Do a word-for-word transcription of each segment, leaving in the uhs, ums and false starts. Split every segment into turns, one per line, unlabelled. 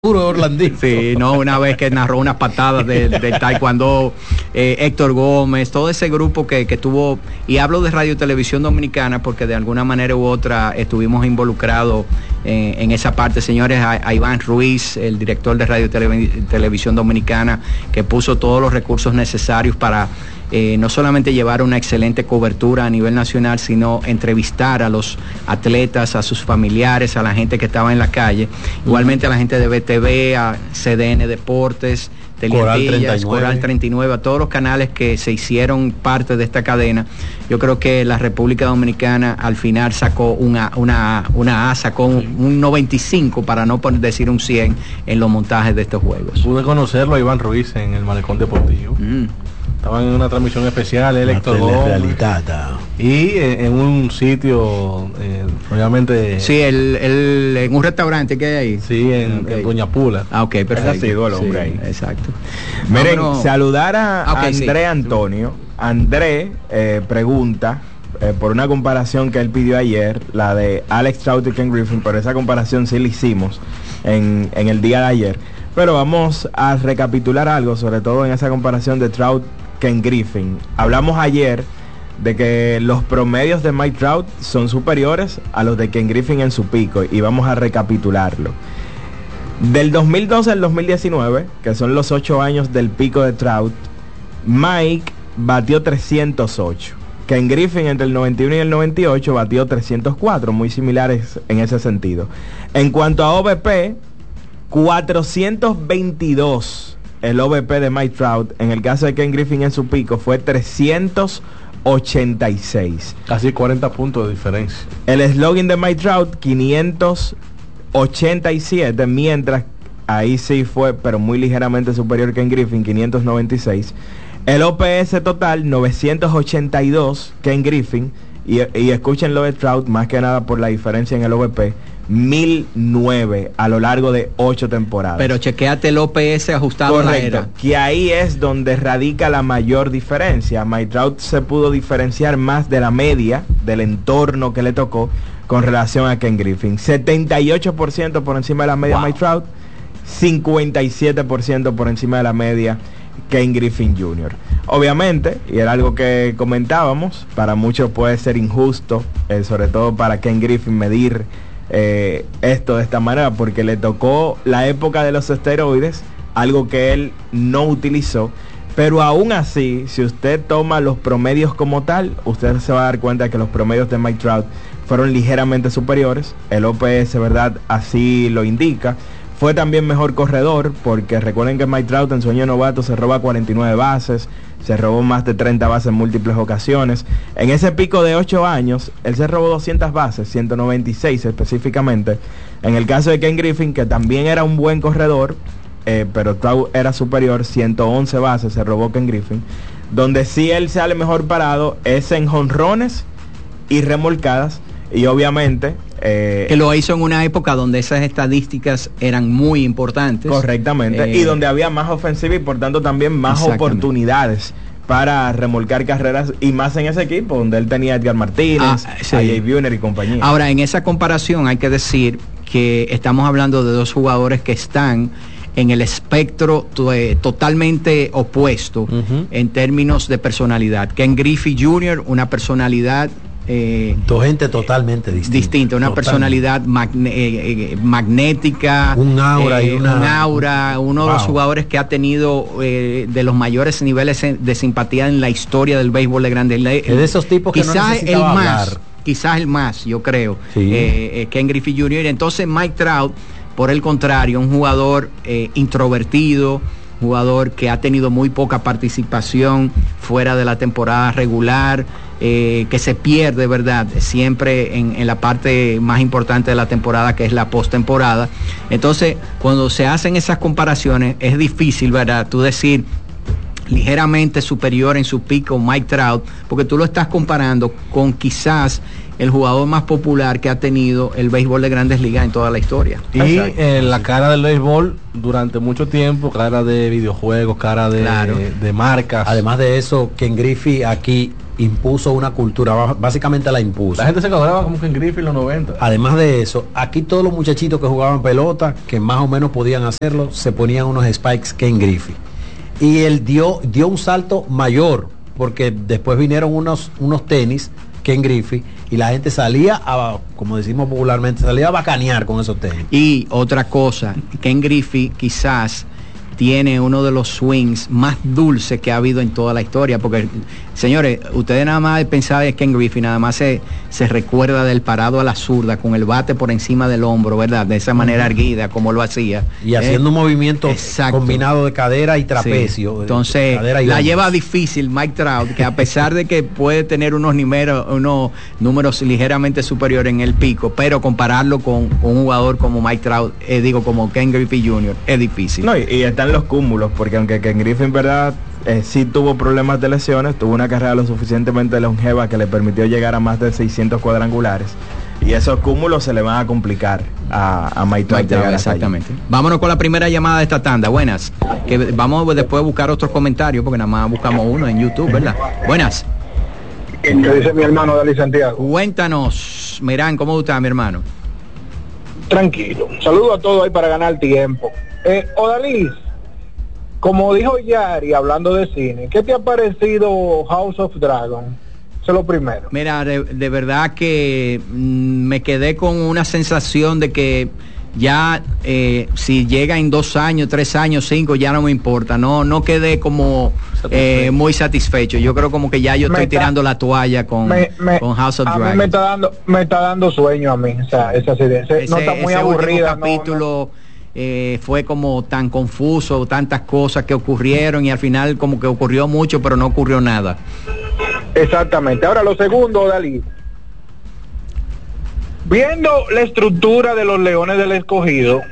puro Orlandito.
Sí, no, una vez que narró unas patadas del de taekwondo, eh, Héctor Gómez, todo ese grupo que, que tuvo, y hablo de Radio Televisión Dominicana porque de alguna manera u otra estuvimos involucrados eh, en esa parte, señores, a, a Iván Ruiz, el director de Radio Tele, Televisión Dominicana, que puso todos los recursos necesarios para Eh, no solamente llevar una excelente cobertura a nivel nacional, sino entrevistar a los atletas, a sus familiares, a la gente que estaba en la calle, igualmente a la gente de B T V, a C D N Deportes,
Coral treinta y nueve.
Coral treinta y nueve, a todos los canales que se hicieron parte de esta cadena. Yo creo que la República Dominicana al final sacó una, una, una A, sacó un, un noventa y cinco, para no decir un cien, en los montajes de estos juegos.
Pude conocerlo a Iván Ruiz en el Malecón Deportivo. Mm. Estaban en una transmisión especial, el Héctor Gómez, y eh, en un sitio eh, realmente...
Sí, el, el, en un restaurante que hay ahí.
Sí, en, okay. en Doña Pula.
Ah, ok, perfecto.
Ese ha sido el hombre
sí,
ahí.
Exacto.
Miren,
no, no.
saludar a
okay,
André
sí.
Antonio. André eh, pregunta eh, por una comparación que él pidió ayer, la de Alex Trout y Ken Griffin, pero esa comparación sí la hicimos en, en el día de ayer. Pero vamos a recapitular algo, sobre todo en esa comparación de Trout Ken Griffin. Hablamos ayer de que los promedios de Mike Trout son superiores a los de Ken Griffin en su pico, y vamos a recapitularlo. Del dos mil doce al dos mil diecinueve, que son los ocho años del pico de Trout, Mike batió trescientos ocho. Ken Griffin entre el noventa y uno y el noventa y ocho batió trescientos cuatro, muy similares en ese sentido. En cuanto a O V P, cuatrocientos veintidós el O V P de Mike Trout. En el caso de Ken Griffin en su pico fue trescientos ochenta y seis.
Casi cuarenta puntos de diferencia.
El slogan de Mike Trout, quinientos ochenta y siete, mientras ahí sí fue, pero muy ligeramente superior Ken Griffin, quinientos noventa y seis. El O P S total, novecientos ochenta y dos, Ken Griffin. Y, y escuchen lo de Trout, más que nada por la diferencia en el O V P, mil nueve a lo largo de ocho temporadas.
Pero chequéate el O P S ajustado.
Correcto,
a la era.
Que ahí es donde radica la mayor diferencia. Mike Trout se pudo diferenciar más de la media del entorno que le tocó con relación a Ken Griffin. setenta y ocho por ciento por encima de la media, wow. Mike Trout, cincuenta y siete por ciento por encima de la media Ken Griffin junior Obviamente, y era algo que comentábamos, para muchos puede ser injusto, eh, sobre todo para Ken Griffin, medir eh, esto de esta manera, porque le tocó la época de los esteroides, algo que él no utilizó. Pero aún así, si usted toma los promedios como tal, usted se va a dar cuenta de que los promedios de Mike Trout fueron ligeramente superiores. El O P S, ¿verdad?, así lo indica. Fue también mejor corredor, porque recuerden que Mike Trout en su año novato se roba cuarenta y nueve bases, se robó más de treinta bases en múltiples ocasiones. En ese pico de ocho años, él se robó doscientas bases, ciento noventa y seis específicamente. En el caso de Ken Griffin, que también era un buen corredor, eh, pero Trout era superior, ciento once bases se robó Ken Griffin. Donde sí él sale mejor parado es en jonrones y remolcadas, y obviamente...
Eh, que lo hizo en una época donde esas estadísticas eran muy importantes.
Correctamente, eh, y donde había más ofensiva y por tanto también más oportunidades para remolcar carreras, y más en ese equipo donde él tenía a Edgar Martínez, ah, sí. a Jay Buhner y compañía.
Ahora, en esa comparación hay que decir que estamos hablando de dos jugadores que están en el espectro eh, totalmente opuesto uh-huh. en términos de personalidad. Ken Griffey junior, una personalidad
Eh, Dos gente totalmente distinta.
Distinta, una totalmente. personalidad magne, eh, eh, magnética,
un aura,
eh,
y una...
un aura, uno wow. de los jugadores que ha tenido eh, de los mayores niveles de simpatía en la historia del béisbol de Grandes Ligas.
Es de esos tipos que
quizás
no necesitaba
el más,
hablar.
Quizás el más, yo creo,
sí.
eh, eh, Ken Griffey junior Entonces Mike Trout, por el contrario, un jugador eh, introvertido, jugador que ha tenido muy poca participación fuera de la temporada regular, eh, que se pierde, ¿verdad?, siempre en, en la parte más importante de la temporada, que es la postemporada. Entonces, cuando se hacen esas comparaciones, es difícil, ¿verdad?, tú decir ligeramente superior en su pico Mike Trout, porque tú lo estás comparando con quizás el jugador más popular que ha tenido el béisbol de Grandes Ligas en toda la historia.
Y eh, la cara del béisbol durante mucho tiempo, cara de videojuegos, cara de, claro. de, de marcas.
Además de eso, Ken Griffey aquí impuso una cultura, básicamente la impuso.
La gente se cobraba como Ken Griffey en los noventa.
Además de eso, aquí todos los muchachitos que jugaban pelota, que más o menos podían hacerlo, se ponían unos spikes Ken Griffey. Y él dio, dio un salto mayor, porque después vinieron unos, unos tenis Ken Griffey, y la gente salía a, como decimos popularmente, salía a bacanear con esos tenis.
Y otra cosa, Ken Griffey quizás tiene uno de los swings más dulces que ha habido en toda la historia, porque señores, ustedes nada más pensaban en Ken Griffey, nada más se, se recuerda del parado a la zurda con el bate por encima del hombro, ¿verdad? De esa manera erguida como lo hacía.
Y haciendo eh, un movimiento exacto. combinado de cadera y trapecio.
Sí. Entonces,
cadera y
la
hombros.
lleva difícil Mike Trout, que a pesar de que puede tener unos números, unos números ligeramente superiores en el pico, pero compararlo con, con un jugador como Mike Trout, eh, digo, como Ken Griffey junior, es difícil.
No, y, y están los cúmulos, porque aunque Ken Griffey en verdad eh, sí tuvo problemas de lesiones, tuvo una carrera lo suficientemente longeva que le permitió llegar a más de seiscientos cuadrangulares, y esos cúmulos se le van a complicar a, a Mike Trout llegar
exactamente. Vámonos con la primera llamada de esta tanda. Buenas, que vamos después a buscar otros comentarios porque nada más buscamos uno en YouTube, ¿verdad? Buenas.
¿Qué dice mi hermano Dalí Santiago?
Cuéntanos, Mirán, ¿cómo está mi hermano?
Tranquilo, saludo a todos ahí para ganar tiempo. eh, Odalí, como dijo Yari, hablando de cine, ¿qué te ha parecido House of Dragon? Eso es lo primero.
Mira, de, de verdad que mmm, me quedé con una sensación de que ya eh, si llega en dos años, tres años, cinco, ya no me importa. No, no quedé como eh, muy satisfecho. Yo creo como que ya yo me estoy está, tirando la toalla con, me, me, con House of Dragon.
Me está dando, me está dando sueño a mí. O sea, esa serie, ese, no está muy
ese
aburrida.
Capítulo.
No, no.
Eh, fue como tan confuso, tantas cosas que ocurrieron y al final como que ocurrió mucho pero no ocurrió nada.
Exactamente. Ahora lo segundo, Dalí, viendo la estructura de los Leones del Escogido,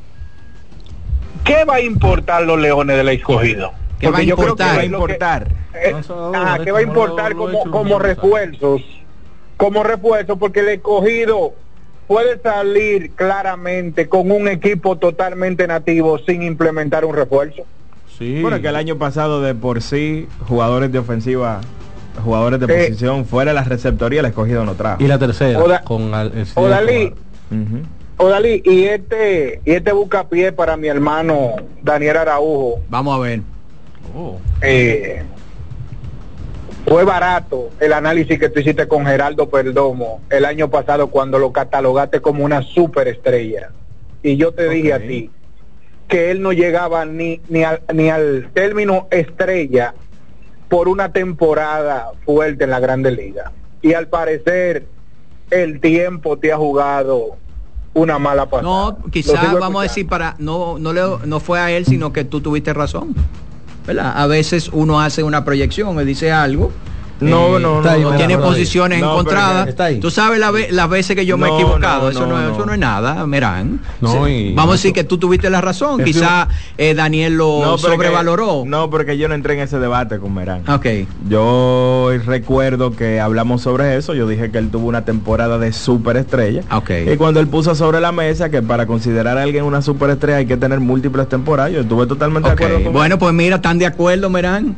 ¿qué va a importar los Leones del Escogido?
¿Qué va a importar?
Va a importar. Que, eh, ah, ¿qué va a importar como, como refuerzos? Como refuerzos, porque el Escogido puede salir claramente con un equipo totalmente nativo sin implementar un refuerzo.
Sí. Bueno, que el año pasado de por sí, jugadores de ofensiva, jugadores de eh, posición, fuera de la receptoría, el Escogido no trajo.
Y la tercera,
Oda,
con el, el
Odalí, uh-huh. Odalí, y este, y este bucapié para mi hermano Daniel Araujo.
Vamos a ver.
Oh. Eh, Fue barato el análisis que tú hiciste con Geraldo Perdomo el año pasado cuando lo catalogaste como una superestrella. Y yo te okay. dije a ti que él no llegaba ni, ni, al, ni al término estrella por una temporada fuerte en la Grandes Ligas. Y al parecer el tiempo te ha jugado una mala pasada.
No, quizás vamos a decir para no no le, no fue a él, sino que tú tuviste razón. ¿Verdad? A veces uno hace una proyección y dice algo.
No,
eh,
no, no,
ahí,
no,
tiene
no,
posiciones
no,
encontradas. Tú sabes la ve, las veces que yo no, me he equivocado. No, eso, no, no, eso no es nada, Merán.
No,
sí. Vamos a decir que tú tuviste la razón. Quizá eh, Daniel lo no, sobrevaloró.
Que, no, porque yo no entré en ese debate con Merán.
Okay.
Yo recuerdo que hablamos sobre eso. Yo dije que él tuvo una temporada de superestrella.
Okay.
Y cuando él puso sobre la mesa que para considerar a alguien una superestrella hay que tener múltiples temporadas, yo estuve totalmente
okay.
de acuerdo con
Bueno,
él.
Pues mira, ¿están de acuerdo, Merán?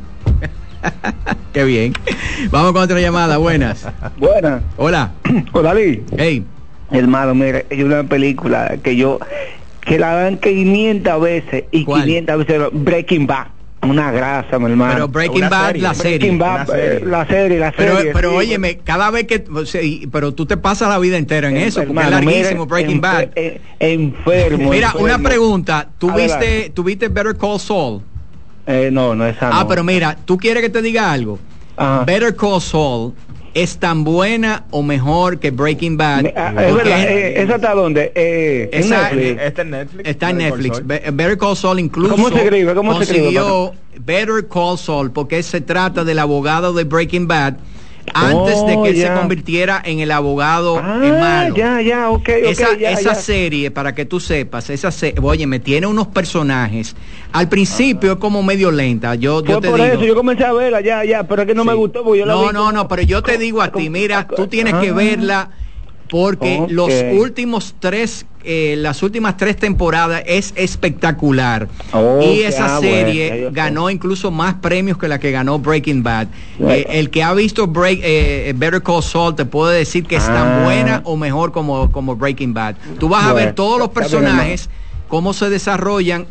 Qué bien. Vamos con otra llamada. Buenas.
Buenas.
Hola.
Hola, Lee.
Hey.
Hermano, mire, hay una película que yo que la dan quinientas veces y ¿cuál? quinientas veces Breaking Bad. Una grasa, mi hermano.
Pero Breaking una Bad, serie. la serie.
Breaking Bad, serie. la serie, la serie.
Pero, pero
sí,
óyeme,
pues.
cada vez que... O sea, pero tú te pasas la vida entera en, en eso,
hermano,
porque es larguísimo
mire,
Breaking
en,
Bad.
En, enfermo.
Mira,
enfermo.
una pregunta. ¿Tuviste, ¿Tuviste Better Call Saul?
Eh, no, no es
Ah, no. Pero mira, ¿tú quieres que te diga algo? Ajá. Better Call Saul es tan buena o mejor que Breaking Bad.
Me, ah, es verdad, eh, ¿esa está dónde? Eh,
esa,
en Netflix.
Está en Netflix.
Está en Netflix. Better Call Saul incluso
¿Cómo se escribe? ¿Cómo
consiguió
se escribe?
Better Call Saul porque se trata del abogado de Breaking Bad. antes
oh,
de que él
ya.
se convirtiera en el abogado
ah,
malo.
Ya, ya, ok, okay
esa
ya,
esa
ya.
serie, para que tú sepas, esa se oye, me tiene unos personajes. Al principio es como medio lenta. Yo,
Fue
yo te
por
digo.
eso, yo comencé a verla, ya, ya, pero es que no
Sí.
me gustó porque yo la
No,
vi
no,
como-
no, pero yo te digo a ti, mira, tú tienes que
Ah.
verla porque
Ok.
los últimos tres, eh, las últimas tres temporadas es espectacular.
Ok,
Y esa
ah,
serie
bueno, ya yo
ganó incluso más premios que la que ganó Breaking Bad.
Bueno.
Eh, el que ha visto Break, eh, Better Call Saul te puede decir que es tan
Ah.
buena o mejor como, como Breaking Bad. Tú vas a
Bueno,
ver todos los
está bien, hermano.
personajes, cómo se desarrollan